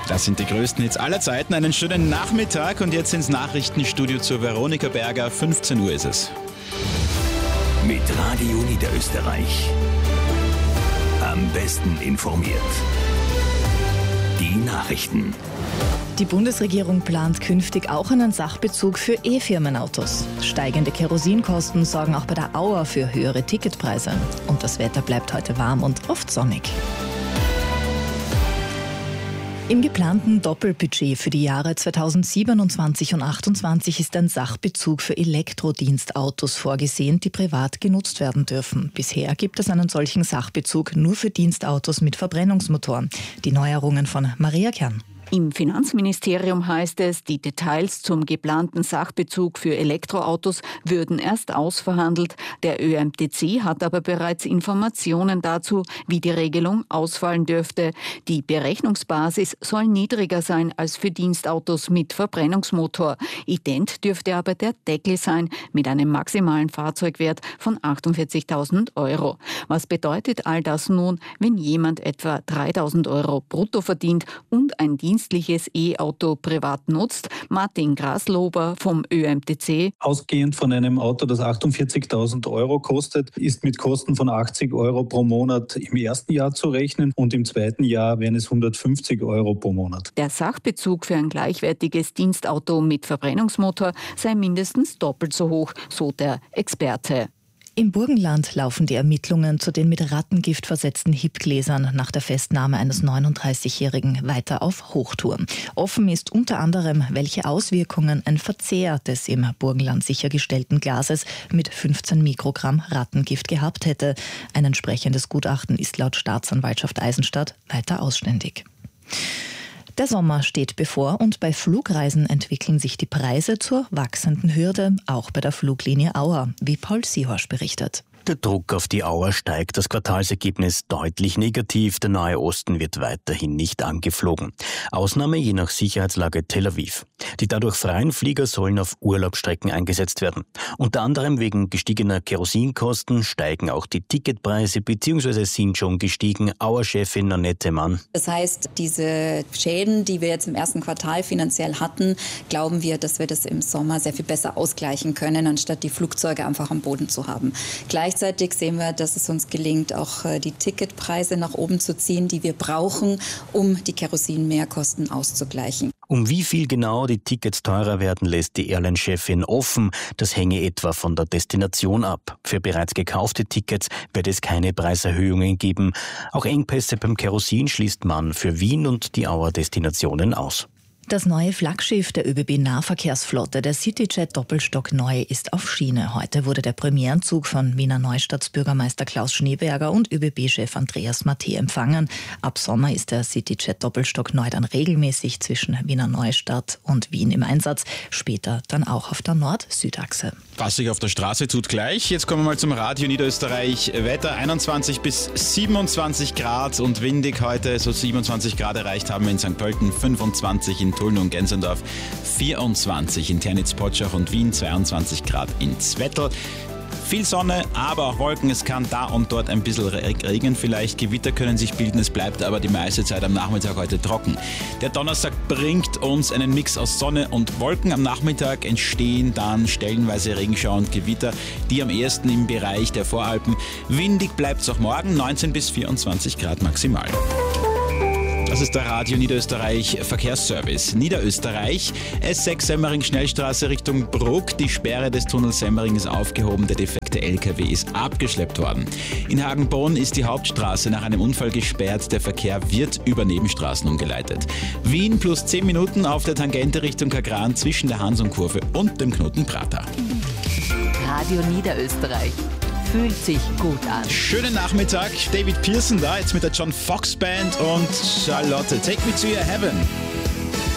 Das sind die größten Hits aller Zeiten. Einen schönen Nachmittag und jetzt ins Nachrichtenstudio zur Veronika Berger. 15 Uhr ist es. Mit Radio Niederösterreich. Am besten informiert. Die Nachrichten. Die Bundesregierung plant künftig auch einen Sachbezug für E-Firmenautos. Steigende Kerosinkosten sorgen auch bei der Auer für höhere Ticketpreise. Und das Wetter bleibt heute warm und oft sonnig. Im geplanten Doppelbudget für die Jahre 2027 und 2028 ist ein Sachbezug für Elektrodienstautos vorgesehen, die privat genutzt werden dürfen. Bisher gibt es einen solchen Sachbezug nur für Dienstautos mit Verbrennungsmotor. Die Neuerungen von Maria Kern. Im Finanzministerium heißt es, die Details zum geplanten Sachbezug für Elektroautos würden erst ausverhandelt. Der ÖMTC hat aber bereits Informationen dazu, wie die Regelung ausfallen dürfte. Die Berechnungsbasis soll niedriger sein als für Dienstautos mit Verbrennungsmotor. Ident dürfte aber der Deckel sein mit einem maximalen Fahrzeugwert von 48.000 €. Was bedeutet all das nun, wenn jemand etwa 3.000 € brutto verdient und ein dienstliches E-Auto privat nutzt? Martin Graslober vom ÖMTC. Ausgehend von einem Auto, das 48.000 € kostet, ist mit Kosten von 80 € pro Monat im ersten Jahr zu rechnen und im zweiten Jahr wären es 150 € pro Monat. Der Sachbezug für ein gleichwertiges Dienstauto mit Verbrennungsmotor sei mindestens doppelt so hoch, so der Experte. Im Burgenland laufen die Ermittlungen zu den mit Rattengift versetzten Hip-Gläsern nach der Festnahme eines 39-Jährigen weiter auf Hochtouren. Offen ist unter anderem, welche Auswirkungen ein Verzehr des im Burgenland sichergestellten Glases mit 15 Mikrogramm Rattengift gehabt hätte. Ein entsprechendes Gutachten ist laut Staatsanwaltschaft Eisenstadt weiter ausständig. Der Sommer steht bevor und bei Flugreisen entwickeln sich die Preise zur wachsenden Hürde, auch bei der Fluglinie Auer, wie Paul Sihorsch berichtet. Der Druck auf die Auer steigt, das Quartalsergebnis deutlich negativ, der Nahe Osten wird weiterhin nicht angeflogen. Ausnahme je nach Sicherheitslage Tel Aviv. Die dadurch freien Flieger sollen auf Urlaubsstrecken eingesetzt werden. Unter anderem wegen gestiegener Kerosinkosten steigen auch die Ticketpreise bzw. sind schon gestiegen. Auer-Chefin Annette Mann. Das heißt, diese Schäden, die wir jetzt im ersten Quartal finanziell hatten, glauben wir, dass wir das im Sommer sehr viel besser ausgleichen können, anstatt die Flugzeuge einfach am Boden zu haben. Gleichzeitig sehen wir, dass es uns gelingt, auch die Ticketpreise nach oben zu ziehen, die wir brauchen, um die Kerosin-Mehrkosten auszugleichen. Um wie viel genau die Tickets teurer werden, lässt die Airline-Chefin offen. Das hänge etwa von der Destination ab. Für bereits gekaufte Tickets wird es keine Preiserhöhungen geben. Auch Engpässe beim Kerosin schließt man für Wien und die Auer-Destinationen aus. Das neue Flaggschiff der ÖBB-Nahverkehrsflotte, der CityJet Doppelstock Neu, ist auf Schiene. Heute wurde der Premierenzug von Wiener Neustadts Bürgermeister Klaus Schneeberger und ÖBB-Chef Andreas Matthe empfangen. Ab Sommer ist der CityJet Doppelstock Neu dann regelmäßig zwischen Wiener Neustadt und Wien im Einsatz, später dann auch auf der Nord-Süd-Achse. Was sich auf der Straße tut gleich. Jetzt kommen wir mal zum Radio Niederösterreich. Wetter 21 bis 27 Grad und windig heute. So 27 Grad erreicht haben wir in St. Pölten, 25 in Tulln und Gensendorf, 24 in Ternitz-Potschach und Wien, 22 Grad in Zwettl. Viel Sonne, aber auch Wolken. Es kann da und dort ein bisschen regnen, vielleicht Gewitter können sich bilden. Es bleibt aber die meiste Zeit am Nachmittag heute trocken. Der Donnerstag bringt uns einen Mix aus Sonne und Wolken. Am Nachmittag entstehen dann stellenweise Regenschauer und Gewitter, die am ehesten im Bereich der Voralpen. Windig bleibt es auch morgen, 19 bis 24 Grad maximal. Das ist der Radio Niederösterreich Verkehrsservice. Niederösterreich, S6 Semmering Schnellstraße Richtung Bruck. Die Sperre des Tunnels Semmering ist aufgehoben. Der defekte LKW ist abgeschleppt worden. In Hagenbrunn ist die Hauptstraße nach einem Unfall gesperrt. Der Verkehr wird über Nebenstraßen umgeleitet. Wien plus 10 Minuten auf der Tangente Richtung Kagran zwischen der Hansum-Kurve und dem Knoten Prater. Radio Niederösterreich. Fühlt sich gut an. Schönen Nachmittag. David Pearson da, jetzt mit der John Fox Band und Charlotte. Take Me to Your Heaven.